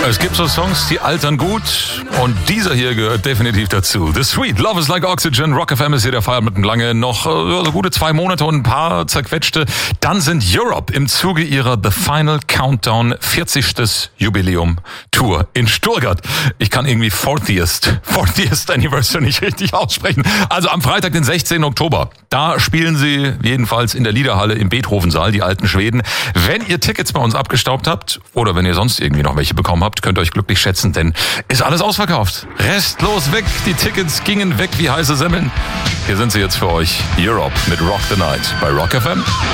Es gibt so Songs, die altern gut und dieser hier gehört definitiv dazu. The Sweet, Love is like Oxygen, Rock FM ist hier der Feierabend lange, noch so gute 2 Monate und ein paar zerquetschte. Dann sind Europe im Zuge ihrer The Final Countdown 40. Jubiläum Tour in Stuttgart. Ich kann irgendwie 40th Anniversary nicht richtig aussprechen. Also am Freitag, den 16. Oktober, da spielen sie jedenfalls in der Liederhalle im Beethovensaal, die alten Schweden. Wenn ihr Tickets bei uns abgestaubt habt oder wenn ihr sonst irgendwie noch welche bekommen habt, könnt ihr euch glücklich schätzen, denn ist alles ausverkauft. Restlos weg. Die Tickets gingen weg wie heiße Semmeln. Hier sind sie jetzt für euch. Europe mit Rock the Night bei Rock FM.